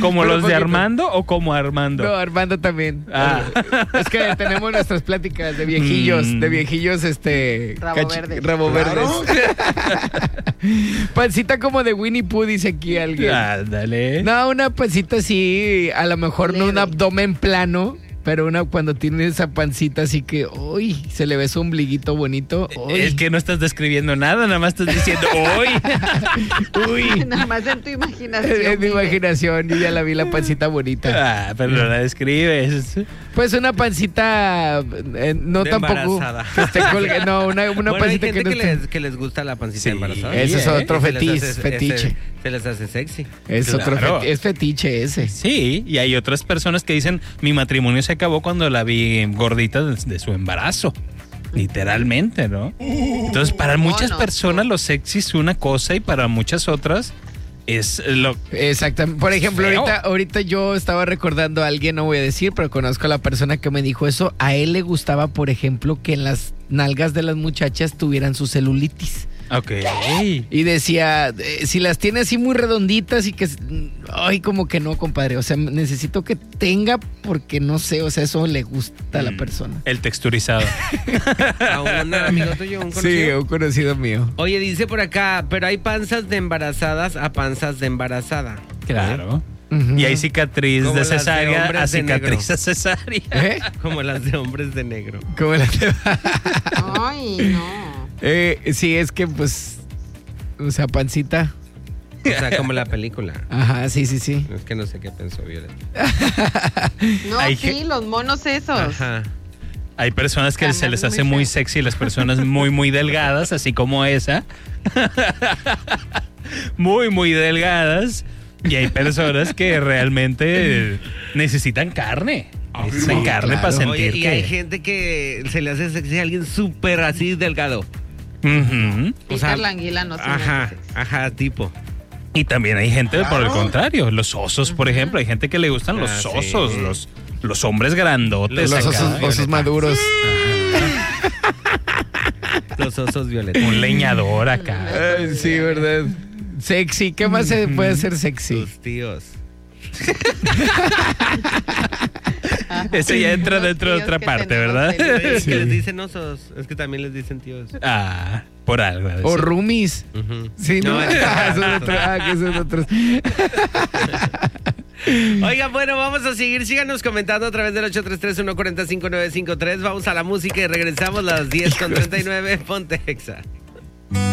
¿Como los de Armando o como Armando? No, Armando también. Ah. Es que tenemos nuestras pláticas de viejillos, Rabo verdes. Pancita como de Winnie Pooh, dice aquí alguien. Ándale. No, una pancita así, a lo mejor no un abdomen plano, pero una cuando tiene esa pancita así que, uy, se le ve su ombliguito bonito. Uy. Es que no estás describiendo nada, nada más estás diciendo uy. Uy. Nada más en tu imaginación. En mi Miguel. imaginación, yo ya la vi la pancita bonita. Pero no la describes. Pues una pancita, no De tampoco. embarazada. Que esté no, una Bueno, hay pancita gente que no esté. que les gusta la pancita Sí, embarazada. Ese es otro Se les fetiche. se les hace sexy. Es otro Claro. es fetiche ese. Sí, y hay otras personas que dicen, mi matrimonio se acabó cuando la vi gordita de su embarazo. Literalmente, ¿no? Entonces, para muchas no. personas lo sexy es una cosa y para muchas otras es lo... Exactamente. Por ejemplo, Feo. ahorita yo estaba recordando a alguien, no voy a decir, pero conozco a la persona que me dijo eso. A él le gustaba, por ejemplo, que en las nalgas de las muchachas tuvieran su celulitis. Ok. Y decía, si las tiene así muy redonditas y que... Ay, como que no, compadre. O sea, necesito que tenga porque no sé, o sea, eso le gusta a la persona. El texturizado. A un amigo tuyo, un Sí, conocido. un conocido mío. Oye, dice por acá, pero hay panzas de embarazadas a panzas de embarazada. Claro. Ujú. Y hay cicatriz Como de las de cesárea hombres a de negro. cicatriz a cesárea. ¿Eh? Como las de hombres de negro. ¿Cómo la Ay, no. Sí, es que pues... O sea, pancita. O sea, como la película. Ajá, sí. Es que no sé qué pensó Violeta. No, Hay sí, los monos esos. Ajá. Hay personas que Jamás se les muy hace muy feo. sexy, las personas muy, muy delgadas, así como esa. Muy, muy delgadas. Y hay personas que realmente necesitan carne. Necesitan sí, carne claro. para sentir Oye, y que... hay gente que se le hace sexy a alguien súper así delgado. Ujú. Peter Languila no se me Ajá, hace sexy. ajá, tipo. Y también hay gente, por el contrario, los osos, por ejemplo. Hay gente que le gustan los Ah, osos, sí. los hombres grandotes. Los acá. osos maduros. Los osos violetas. Un leñador acá. Ay, sí, ¿verdad? Sexy. ¿Qué más se puede hacer sexy? Tus tíos. Ese ya entra Los dentro de tíos otra que parte, tenemos ¿verdad? de- Es que les dicen osos. Es que también les dicen tíos. Ah, por algo. O roomies. Ujú. Sí, ¿no? No, Que son otros. Oigan, bueno, vamos a seguir. Síganos comentando a través del 833-145-953. Vamos a la música y regresamos a las 10:39. Ponte Exa.